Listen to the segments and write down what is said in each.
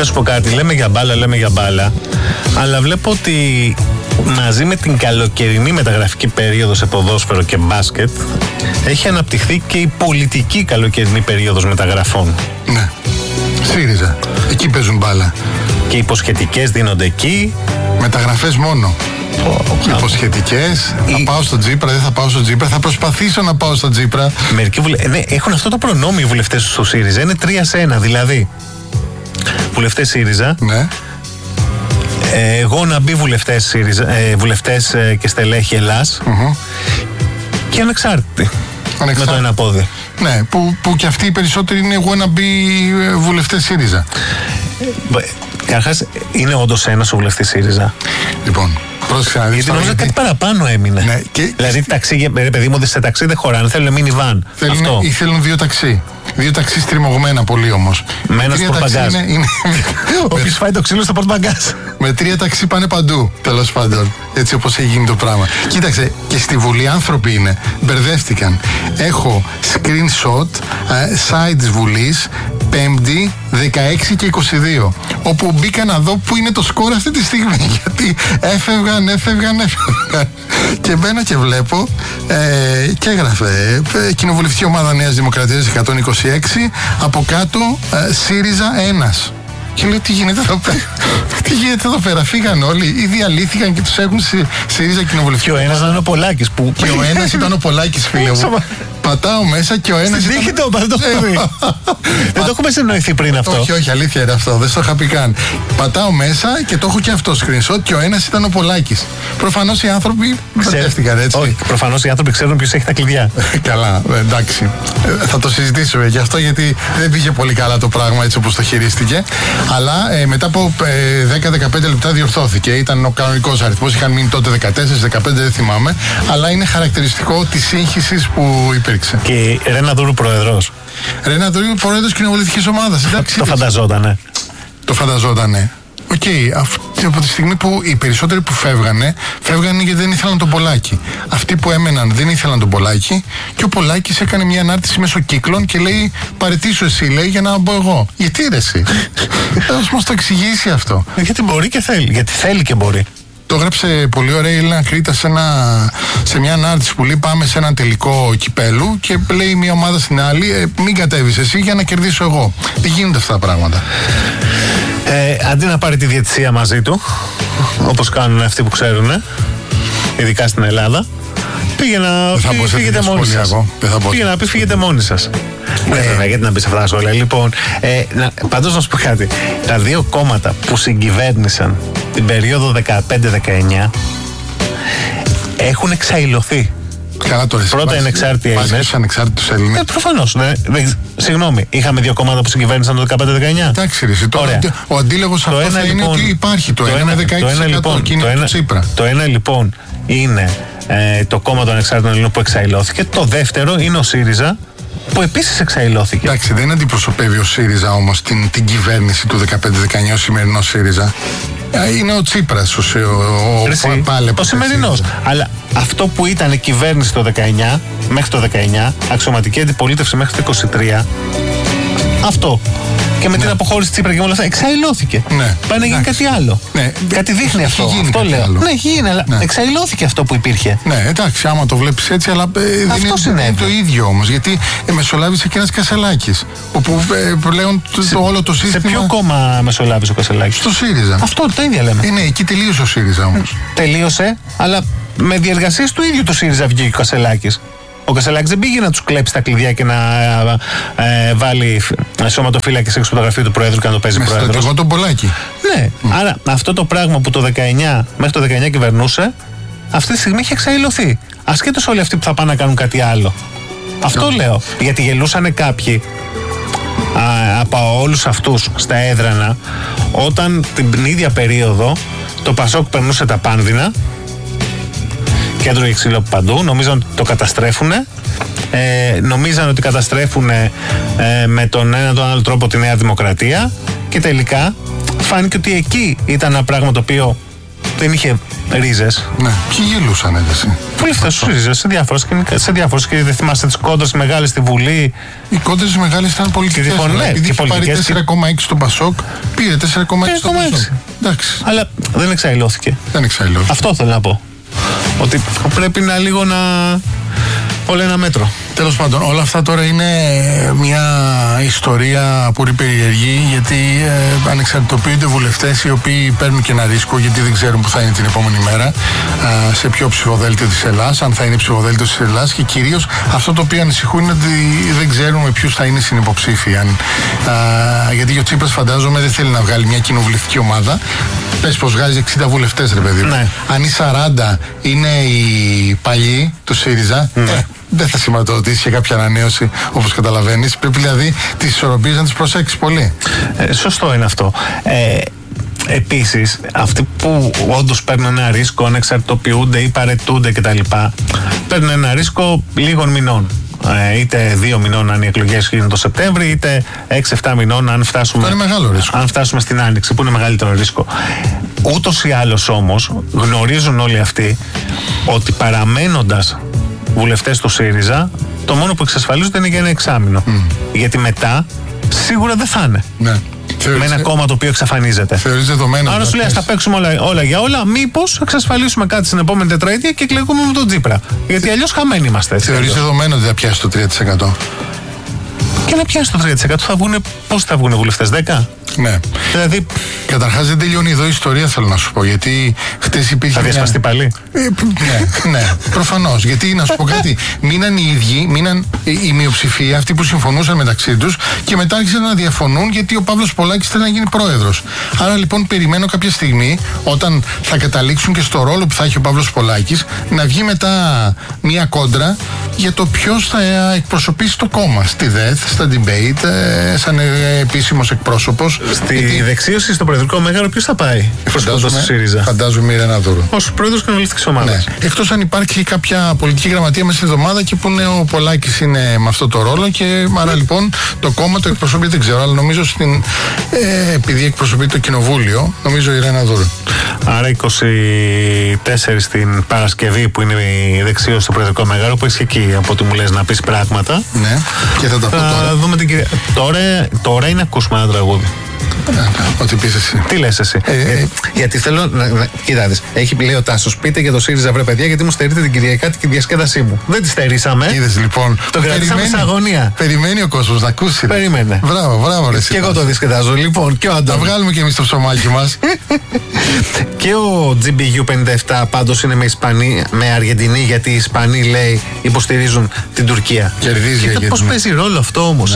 Να σου πω κάτι, λέμε για μπάλα, αλλά βλέπω ότι μαζί με την καλοκαιρινή μεταγραφική περίοδο σε ποδόσφαιρο και μπάσκετ έχει αναπτυχθεί και η πολιτική καλοκαιρινή περίοδος μεταγραφών. Ναι. ΣΥΡΙΖΑ. Εκεί παίζουν μπάλα. Και υποσχετικές δίνονται εκεί. Μεταγραφές μόνο. Υποσχετικές. Θα πάω στο Τζίπρα, δεν θα πάω στο Τζίπρα. Θα προσπαθήσω να πάω στο Τζίπρα. Μερικοί έχουν αυτό το προνόμιο οι βουλευτές του ΣΥΡΙΖΑ. Είναι 3-1. Δηλαδή, βουλευτές ΣΥΡΙΖΑ. Ναι. Εγώ να μπει βουλευτές και στελέχη Ελλάς. Και ανεξάρτητοι. Με το ένα πόδι. Ναι, που και αυτοί οι περισσότεροι είναι εγώ να μπει βουλευτές ΣΥΡΙΖΑ. Καταρχάς, είναι όντως ένας ο βουλευτής ΣΥΡΙΖΑ. Λοιπόν, πρόσεξε να δεις. Γιατί νομίζω κάτι παραπάνω έμεινε. Ναι, δηλαδή, ταξί, ρε παιδί μου, σε ταξί δεν χωράνε. Θέλουν μίνι βαν. Ή θέλουν 2 ταξί. 2 ταξί στριμωγμένα πολύ όμως. Με ένα σπορτμπαγκάζ. Όποιος φάει το ξύλο στο σπορτμπαγκάζ. Με 3 ταξί πάνε παντού, τέλος πάντων. Έτσι όπως έχει γίνει το πράγμα. Κοίταξε, και στη Βουλή άνθρωποι είναι. Μπερδεύτηκαν. Έχω screenshot site της Βουλής 5η 16 και 22. Όπου μπήκα να δω που είναι το σκορ αυτή τη στιγμή. Γιατί έφευγαν. Και μπαίνω και βλέπω και έγραφε Κοινοβουλευτική Ομάδα Νέας Δημοκρατίας 126. Από κάτω ΣΥΡΙΖΑ 1. Και λέω τι γίνεται εδώ πέρα. Φύγαν όλοι ή διαλύθηκαν και τους έχουν ΣΥΡΙΖΑ Κοινοβουλευτική. Και ο ένας ήταν ο Πολάκης. Και ο ένας ήταν ο Πολάκης, φίλε μου. Πατάω μέσα και ο ένας. Στην τύχη το είπα, δεν το έχω δει. Δεν το έχουμε συνοηθεί πριν αυτό. Όχι, αλήθεια είναι αυτό. Δεν το είχα πει καν. Πατάω μέσα και το έχω και αυτό screenshot και ο ένας ήταν ο Πολάκης. Προφανώς οι άνθρωποι μπερδεύτηκαν, έτσι. Όχι, προφανώς οι άνθρωποι ξέρουν ποιος έχει τα κλειδιά. Καλά, εντάξει. Θα το συζητήσουμε γι' αυτό, γιατί δεν πήγε πολύ καλά το πράγμα έτσι όπως το χειρίστηκε. Αλλά μετά από 10-15 λεπτά διορθώθηκε. Ήταν ο κανονικός αριθμός. Είχαν μείνει τότε 14-15, δεν θυμάμαι. Αλλά είναι χαρακτηριστικό τη σύγχυση που υπήρξε. Και Ρένα Δούρου πρόεδρος. Ρένα Δούρου πρόεδρος κοινοβουλευτικής ομάδας. Το φανταζότανε. Το φανταζότανε. Οκ, από τη στιγμή που οι περισσότεροι που φεύγανε γιατί δεν ήθελαν τον Πολάκη. Αυτοί που έμεναν δεν ήθελαν τον Πολάκη και ο Πολάκης έκανε μια ανάρτηση μέσω κύκλων και λέει παραιτήσου εσύ, λέει, για να μπω εγώ. Γιατί ρε εσύ? Θα μας το εξηγήσει αυτό. Γιατί μπορεί και θέλει. Γιατί θέλει και μπορεί. Το έγραψε πολύ ωραία η Έλληνα Κρήτα σε μια ανάρτηση που λέει πάμε σε ένα τελικό κυπέλου και λέει μια ομάδα στην άλλη μην κατέβεις εσύ για να κερδίσω εγώ. Δεν γίνονται αυτά τα πράγματα. Αντί να πάρει τη διαιτησία μαζί του, όπως κάνουν αυτοί που ξέρουν, ειδικά στην Ελλάδα, πήγε να πει φύγετε μόνοι σας. Πήγε να πει φύγετε μόνοι σας. Βέβαια, γιατί να μπει σε αυτά τα σχόλια. Λοιπόν, πάντως να σου πω κάτι. Τα δύο κόμματα που συγκυβέρνησαν την περίοδο 15-19 έχουν εξαϊλωθεί. Πρώτα είναι εξάρτητοι Έλληνες. Ανεξάρτητους Έλληνες. Προφανώς. Συγγνώμη, είχαμε δύο κόμματα που συγκυβέρνησαν το 15-19. Εντάξει, ο αντίλογος αυτό θα είναι ότι υπάρχει το ένα 16% και είναι το Τσίπρα. Το ένα λοιπόν είναι το κόμμα των ανεξάρτητων Ελλήνων που εξαϊλώθηκε. Το δεύτερο είναι ο ΣΥΡΙΖΑ που επίσης εξαϊλώθηκε. Εντάξει, δεν αντιπροσωπεύει ο ΣΥΡΙΖΑ όμως την κυβέρνηση του 15-19, ο σημερινός ΣΥΡΙΖΑ. Είναι ο Τσίπρας, ο σημερινός. Αλλά αυτό που ήταν η κυβέρνηση το 19, μέχρι το 19, αξιωματική αντιπολίτευση μέχρι το 23, αυτό. Και με την αποχώρηση της Τσίπρα και όλα αυτά εξαϊλώθηκε. Ναι. Πάει να γίνει κάτι άλλο. Ναι. Κάτι δείχνει αυτό. Αυτό λέω. Ναι, έχει γίνει, αλλά εξαϊλώθηκε αυτό που υπήρχε. Ναι, εντάξει, άμα το βλέπεις έτσι, αλλά δεν είναι το ίδιο όμως. Γιατί μεσολάβησε και ένας Κασελάκης. Όπου πλέον όλο το σύστημα. Σε ποιο κόμμα μεσολάβησε ο Κασελάκης? Στο ΣΥΡΙΖΑ. Αυτό τα ίδια λέμε. Ναι, εκεί τελείωσε ο ΣΥΡΙΖΑ όμως. Τελείωσε, αλλά με διεργασίες του ίδιου του ΣΥΡΙΖΑ βγήκε ο Κασελάκης. Ο Κασελάκης δεν πήγε να τους κλέψει τα κλειδιά και να βάλει σωματοφύλακες έξω από το γραφείο του Προέδρου και να το παίζει Πρόεδρος. Με στρατηγό τον Πολάκη. Ναι, άρα αυτό το πράγμα που το 19 μέχρι το 19 κυβερνούσε, αυτή τη στιγμή έχει εξαϊλωθεί. Ασχέτως όλοι αυτοί που θα πάνε να κάνουν κάτι άλλο. Αυτό λέω. Γιατί γελούσανε κάποιοι από όλους αυτούς στα έδρανα όταν την ίδια περίοδο το Πασόκ περνούσε τα πάνδυνα και έτρωγε ξύλο από παντού. Νομίζαν ότι το καταστρέφουνε. Νομίζαν ότι καταστρέφουνε με τον ένα τον άλλο τρόπο τη Νέα Δημοκρατία και τελικά φάνηκε ότι εκεί ήταν ένα πράγμα το οποίο δεν είχε ρίζες. Ναι. Ποιοι γελούσαν έτσι? Βουλευτές στους ΣΥΡΙΖΑ, σε διάφορες και δεν θυμάστε τις κόντρες μεγάλες στη Βουλή. Οι κόντρες μεγάλες ήταν πολιτικές. Επειδή είχε πάρει 4,6 στον Πασόκ, πήρε 4,6 στον Πασόκ. Εντάξει. Αλλά δεν εξαϊλώθηκε. Αυτό θέλω να πω. Ότι πρέπει να λίγο να. Όλα ένα μέτρο. Τέλος πάντων, όλα αυτά τώρα είναι μια ιστορία πολύ περίεργη, γιατί ανεξαρτητοποιούνται βουλευτές οι οποίοι παίρνουν και ένα ρίσκο, γιατί δεν ξέρουν που θα είναι την επόμενη μέρα, σε ποιο ψηφοδέλτιο της Ελλάδας, αν θα είναι ψηφοδέλτιο της Ελλάδας, και κυρίως αυτό το οποίο ανησυχούν είναι ότι δεν ξέρουν με ποιους θα είναι συνυποψήφοι. Γιατί ο Τσίπρας, φαντάζομαι, δεν θέλει να βγάλει μια κοινοβουλευτική ομάδα. Πες πως βγάζει 60 βουλευτές, ρε παιδί. Ναι. Αν οι 40 είναι οι παλιοί του ΣΥΡΙΖΑ, δεν θα σηματοδοτήσει και κάποια ανανέωση, όπως καταλαβαίνεις. Πρέπει δηλαδή τις ισορροπίες να τις προσέξεις πολύ. Σωστό είναι αυτό. Επίσης, αυτοί που όντως παίρνουν ένα ρίσκο, ανεξαρτητοποιούνται ή παρετούνται κτλ., παίρνουν ένα ρίσκο λίγων μηνών. Είτε 2 μηνών αν οι εκλογές γίνουν το Σεπτέμβρη, είτε 6-7 μηνών αν φτάσουμε, αν φτάσουμε στην Άνοιξη, που είναι μεγαλύτερο ρίσκο. Ούτως ή άλλως όμως γνωρίζουν όλοι αυτοί ότι παραμένοντας βουλευτές του ΣΥΡΙΖΑ, το μόνο που εξασφαλίζονται είναι για ένα εξάμηνο. Γιατί μετά σίγουρα δεν θα είναι. Ναι. Με ένα κόμμα το οποίο εξαφανίζεται. Θεωρείς δεδομένο. Άρα σου λέει, ας τα παίξουμε όλα για όλα. Μήπως εξασφαλίσουμε κάτι στην επόμενη τετραετία και εκλεγούμε με τον Τσίπρα. Γιατί αλλιώς χαμένοι είμαστε. Θεωρείς δεδομένο ότι θα πιάσει το 3%? Και να πιάσει το 3% θα βγουν. Πόσοι θα βγουν βουλευτές, 10? Ναι. Δηλαδή. Καταρχάς δεν τελειώνει εδώ η ιστορία, θέλω να σου πω. Γιατί χτες υπήρχε. Θα διασπαστεί πάλι. Ναι, προφανώς. Γιατί να σου πω κάτι. Μείναν οι ίδιοι, μείναν η μειοψηφία, αυτοί που συμφωνούσαν μεταξύ τους, και μετά άρχισαν να διαφωνούν γιατί ο Παύλος Πολάκης θέλει να γίνει πρόεδρος. Άρα λοιπόν περιμένω κάποια στιγμή, όταν θα καταλήξουν και στο ρόλο που θα έχει ο Παύλος Πολάκης, να βγει μετά μια κόντρα για το ποιος θα εκπροσωπήσει το κόμμα. Στη ΔΕΘ, στα debate, σαν επίσημος εκπρόσωπος. Στη δεξίωση, στο προεδρικό μέγαρο, ποιος θα πάει? Φαντάζομαι η Ρένα Δούρου. Ως πρόεδρος κοινοβουλευτικής ομάδας. Ναι. Εκτός αν υπάρχει κάποια πολιτική γραμματεία μέσα στη εβδομάδα και που είναι ο Πολάκης είναι με αυτό το ρόλο, και άρα λοιπόν το κόμμα το εκπροσωπεί, δεν ξέρω, αλλά νομίζω επειδή εκπροσωπεί το κοινοβούλιο, νομίζω η Ρένα Δούρου. Άρα 24 την Παρασκευή, που είναι η δεξίωση στο προεδρικό μέγαρο, που είσαι εκεί από ό,τι μου λες να πεις πράγματα. Ναι, και θα τα πω τώρα. Δούμε την κυρία. Τώρα είναι ακούσουμε ένα τραγούδι. Ό,τι πεις εσύ. Τι λες εσύ? Γιατί θέλω κοιτάξτε, λέει ο Τάσος, πείτε για το ΣΥΡΙΖΑ, βρε παιδιά, γιατί μου στερείτε την Κυριακάτη και τη διασκέδασή μου. Δεν τη στερήσαμε. Είδες λοιπόν. Το κρατήσαμε σε αγωνία. Περιμένει ο κόσμος να ακούσει. Περίμενε. Μπράβο, ρε. Και εγώ το διασκεδάζω. Λοιπόν, και ο Αντώνης. Θα βγάλουμε και εμείς το ψωμάκι μας. Και ο GBU57 πάντως είναι με Αργεντινή, γιατί οι Ισπανοί, λέει, υποστηρίζουν την Τουρκία. Κερδίζει η Αργεντινή. Πώς παίζει ρόλο αυτό όμως,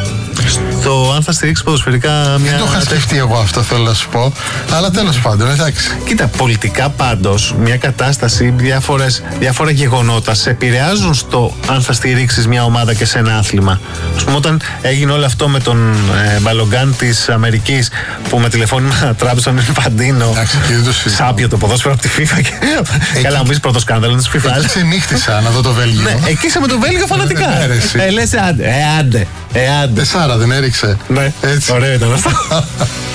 στο αν θα στηρίξει ποδοσφαιρικά μια. Δεν το είχα σκεφτεί εγώ αυτό, θέλω να σου πω. Αλλά τέλος πάντων, εντάξει. Κοίτα, πολιτικά πάντως, μια κατάσταση, διάφορα γεγονότα σε επηρεάζουν στο αν θα στηρίξεις μια ομάδα και σε ένα άθλημα. Ας πούμε, όταν έγινε όλο αυτό με τον Μπαλογκάν της Αμερικής, που με τηλεφώνημα τράπεζα τον Ινφαντίνο, σάπιο το ποδόσφαιρο από τη FIFA. Καλά, μου πεις πρώτο σκάνδαλο της FIFA. Εκεί ξενύχτησα να δω το Βέλγιο. Ναι, εκεί είσαι με το Βέλγιο φανατικά. Λες άντε. 4 δεν έριξε. Ναι, ωραίο ήταν αυτό.